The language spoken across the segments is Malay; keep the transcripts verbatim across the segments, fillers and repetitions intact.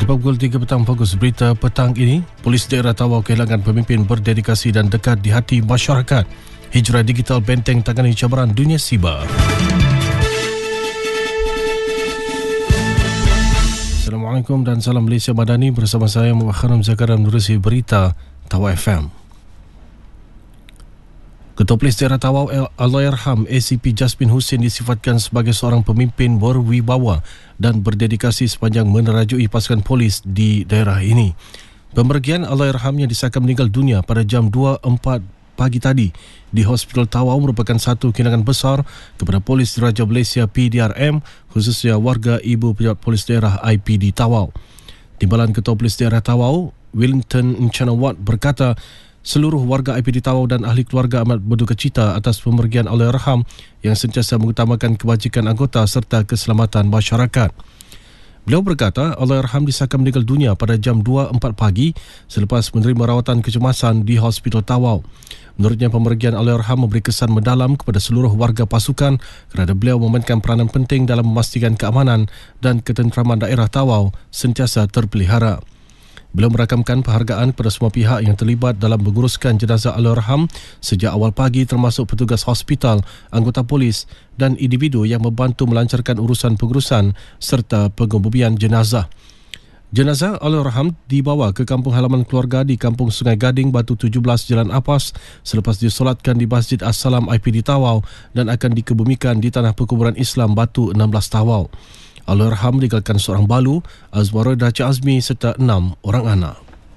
Tepat pukul tiga petang, fokus berita petang ini. Polis daerah Tawau kehilangan pemimpin berdedikasi dan dekat di hati masyarakat. Hijrah digital benteng tangani cabaran dunia siber. Assalamualaikum dan salam Malaysia Madani. Bersama saya Muhammad Kharam Zakaria menerusi berita Tawau F M. Ketua Polis Daerah Tawau Allahyarham A C P Jasmin Hussein disifatkan sebagai seorang pemimpin berwibawa dan berdedikasi sepanjang menerajui pasukan polis di daerah ini. Pemergian Allahyarham yang disahkan meninggal dunia pada jam dua empat pagi tadi di Hospital Tawau merupakan satu kehilangan besar kepada Polis Diraja Malaysia P D R M, khususnya warga Ibu Pejabat Polis Daerah I P D Tawau. Timbalan Ketua Polis Daerah Tawau Wellington Enchanawat berkata, seluruh warga I P D Tawau dan ahli keluarga amat berduka cita atas pemergian Allahyarham yang sentiasa mengutamakan kebajikan anggota serta keselamatan masyarakat. Beliau berkata, Allahyarham disahkan meninggal dunia pada jam dua empat pagi selepas menerima rawatan kecemasan di Hospital Tawau. Menurutnya, pemergian Allahyarham memberi kesan mendalam kepada seluruh warga pasukan kerana beliau memainkan peranan penting dalam memastikan keamanan dan ketenteraman daerah Tawau sentiasa terpelihara. Beliau merakamkan penghargaan kepada semua pihak yang terlibat dalam menguruskan jenazah Allahyarham sejak awal pagi, termasuk petugas hospital, anggota polis dan individu yang membantu melancarkan urusan pengurusan serta pengebumian jenazah. Jenazah Allahyarham dibawa ke kampung halaman keluarga di Kampung Sungai Gading, Batu tujuh belas, Jalan Apas selepas disolatkan di Masjid As-Salam I P D Tawau dan akan dikebumikan di Tanah Perkuburan Islam Batu enam belas Tawau. Allahyarham meninggalkan seorang balu, Azwara Daca Azmi serta enam orang anak.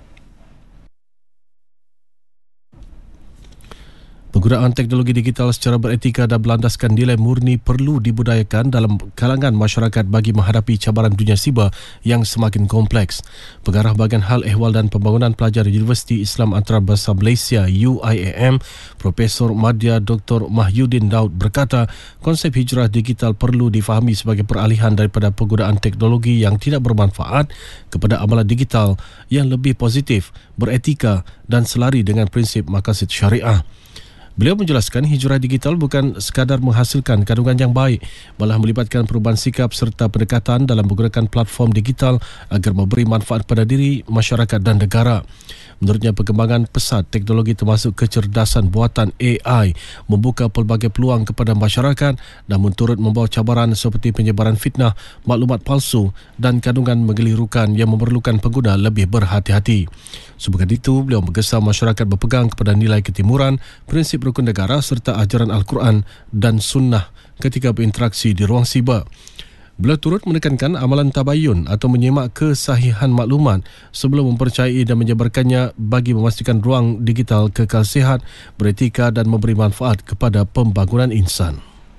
Penggunaan teknologi digital secara beretika dan berlandaskan nilai murni perlu dibudayakan dalam kalangan masyarakat bagi menghadapi cabaran dunia siber yang semakin kompleks. Pengarah Bahagian Hal Ehwal dan Pembangunan Pelajar Universiti Islam Antarabangsa Malaysia U I A M, Profesor Madya Doktor Mahyudin Daud berkata, konsep hijrah digital perlu difahami sebagai peralihan daripada penggunaan teknologi yang tidak bermanfaat kepada amalan digital yang lebih positif, beretika dan selari dengan prinsip maqasid syariah. Beliau menjelaskan hijrah digital bukan sekadar menghasilkan kandungan yang baik, malah melibatkan perubahan sikap serta pendekatan dalam menggunakan platform digital agar memberi manfaat pada diri, masyarakat dan negara. Menurutnya, perkembangan pesat teknologi termasuk kecerdasan buatan A I membuka pelbagai peluang kepada masyarakat, namun turut membawa cabaran seperti penyebaran fitnah, maklumat palsu dan kandungan menggelirukan yang memerlukan pengguna lebih berhati-hati. Sebagai itu, beliau menggesa masyarakat berpegang kepada nilai ketimuran, prinsip rukun negara serta ajaran Al-Quran dan Sunnah ketika berinteraksi di ruang siber. Beliau turut menekankan amalan tabayun atau menyemak kesahihan maklumat sebelum mempercayai dan menyebarkannya bagi memastikan ruang digital kekal sihat, beretika dan memberi manfaat kepada pembangunan insan.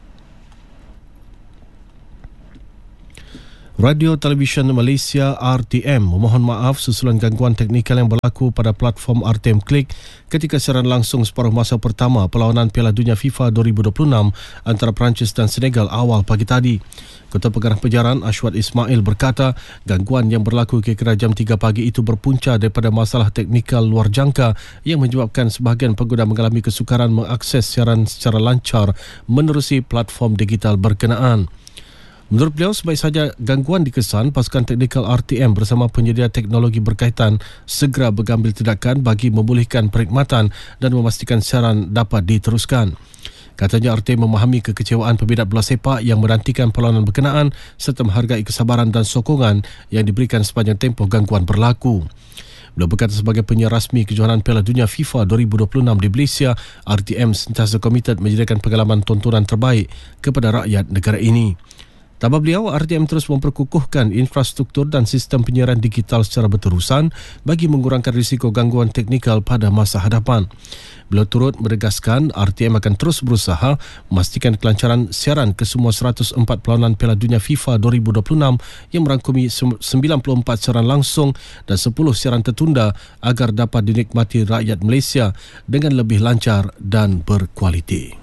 Radio Televisyen Malaysia R T M memohon maaf susulan gangguan teknikal yang berlaku pada platform R T M Klik ketika siaran langsung separuh masa pertama perlawanan Piala Dunia FIFA dua ribu dua puluh enam antara Perancis dan Senegal awal pagi tadi. Ketua Pengarah Penyiaran Ashwat Ismail berkata, gangguan yang berlaku kira-kira jam tiga pagi itu berpunca daripada masalah teknikal luar jangka yang menyebabkan sebahagian pengguna mengalami kesukaran mengakses siaran secara lancar menerusi platform digital berkenaan. Menurut beliau, sebaik saja gangguan dikesan, pasukan teknikal R T M bersama penyedia teknologi berkaitan segera mengambil tindakan bagi memulihkan perkhidmatan dan memastikan siaran dapat diteruskan. Katanya R T M memahami kekecewaan peminat bola sepak yang menantikan perlawanan berkenaan serta menghargai kesabaran dan sokongan yang diberikan sepanjang tempoh gangguan berlaku. Beliau berkata, sebagai penyiar rasmi kejohanan Piala Dunia FIFA dua ribu dua puluh enam di Malaysia, R T M sentiasa komited menyediakan pengalaman tontonan terbaik kepada rakyat negara ini. Tambah beliau, R T M terus memperkukuhkan infrastruktur dan sistem penyiaran digital secara berterusan bagi mengurangkan risiko gangguan teknikal pada masa hadapan. Beliau turut menegaskan R T M akan terus berusaha memastikan kelancaran siaran ke semua seratus empat perlawanan Piala Dunia FIFA dua ribu dua puluh enam yang merangkumi sembilan puluh empat siaran langsung dan sepuluh siaran tertunda agar dapat dinikmati rakyat Malaysia dengan lebih lancar dan berkualiti.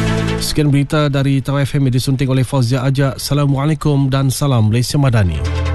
Sekian berita dari Tawau F M yang disunting oleh Fauzia Ajak. Assalamualaikum dan salam Malaysia Madani.